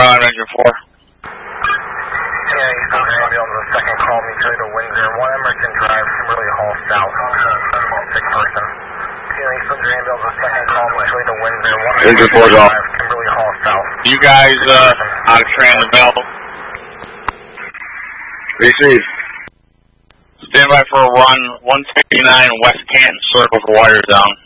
on engine 4. Yeah, Eastern Ambulance, the second call, me to the Windsor. 1 Emerson Drive, Kimberly Hall South. Sick person. Eastern Ambulance, the second call, me to the Windsor. 1 Engine 4's off. Kimberly Hall South. You guys, out of train the bell. Received. Stand by for a run, 159 West Canton, circle for wires down.